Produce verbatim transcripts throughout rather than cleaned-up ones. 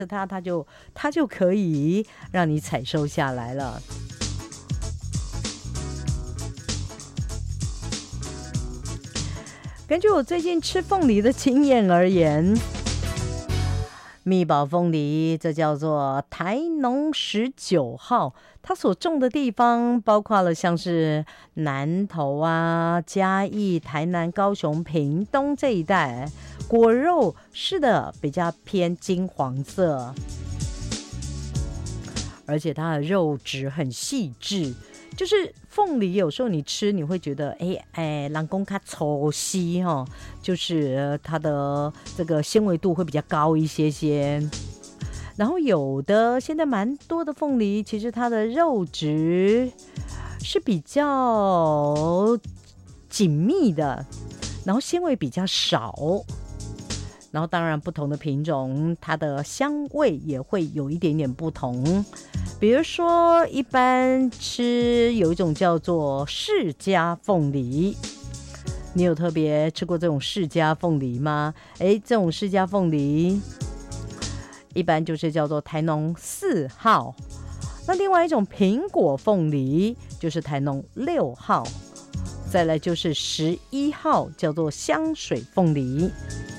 它，它就它就可以让你采收下来了。根据我最近吃凤梨的经验而言，蜜宝凤梨这叫做台农十九号，它所种的地方包括了像是南投啊、嘉义、台南、高雄、屏东这一带，果肉是的比较偏金黄色，而且它的肉质很细致。就是凤梨有时候你吃你会觉得哎哎，人工它粗细哈，就是它的这个纤维度会比较高一些些。然后有的现在蛮多的凤梨，其实它的肉质是比较紧密的，然后纤维比较少。然后当然不同的品种，它的香味也会有一点点不同。比如说一般吃有一种叫做释迦凤梨，你有特别吃过这种释迦凤梨吗？诶，这种释迦凤梨一般就是叫做台农四号，那另外一种苹果凤梨就是台农六号，再来就是十一号叫做香水凤梨，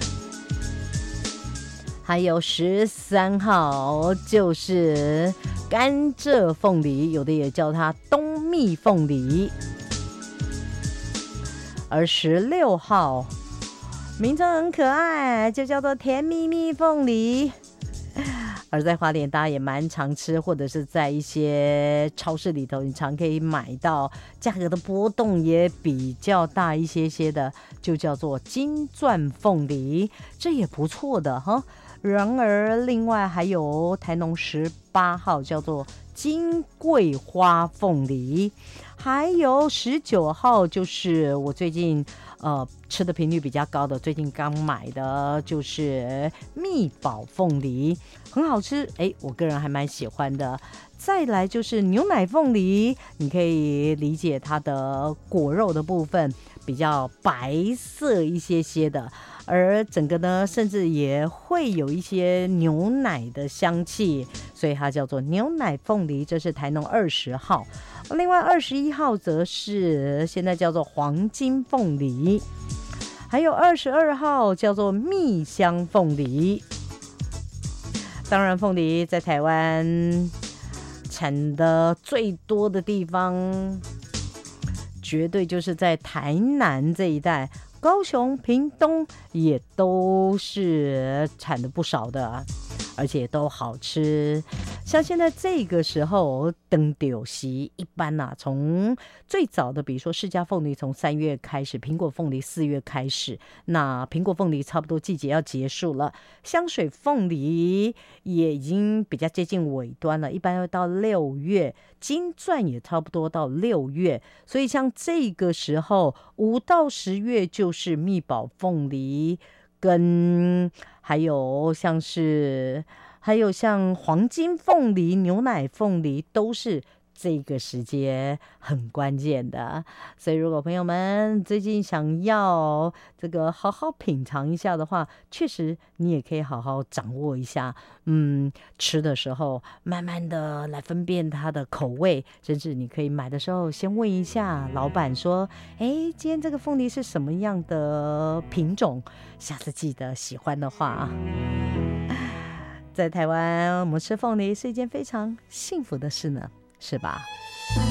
还有十三号就是甘蔗凤梨，有的也叫它冬蜜凤梨，而十六号名称很可爱，就叫做甜蜜蜜凤梨。而在花莲大家也蛮常吃，或者是在一些超市里头你常可以买到，价格的波动也比较大一些些的，就叫做金钻凤梨，这也不错的哈。然而另外还有台农十八号叫做金桂花凤梨，还有十九号就是我最近呃吃的频率比较高的，最近刚买的就是蜜宝凤梨，很好吃，哎，我个人还蛮喜欢的。再来就是牛奶凤梨，你可以理解它的果肉的部分比较白色一些些的，而整个呢甚至也会有一些牛奶的香气，所以它叫做牛奶凤梨，这是台农二十号。另外二十一号则是现在叫做黄金凤梨，还有二十二号叫做蜜香凤梨。当然凤梨在台湾产的最多的地方绝对就是在台南这一带，高雄、屏东也都是产的不少的，而且都好吃。像现在这个时候登丢席一般啊，从最早的比如说释迦凤梨从三月开始，苹果凤梨四月开始，那苹果凤梨差不多季节要结束了，香水凤梨也已经比较接近尾端了，一般要到六月，金钻也差不多到六月，所以像这个时候五到十月就是蜜宝凤梨跟还有像是还有像黄金凤梨、牛奶凤梨都是这个时间很关键的。所以如果朋友们最近想要这个好好品尝一下的话，确实你也可以好好掌握一下，嗯，吃的时候慢慢的来分辨它的口味，甚至你可以买的时候先问一下老板说，哎，今天这个凤梨是什么样的品种，下次记得喜欢的话，在台湾我们吃凤梨是一件非常幸福的事呢，是吧？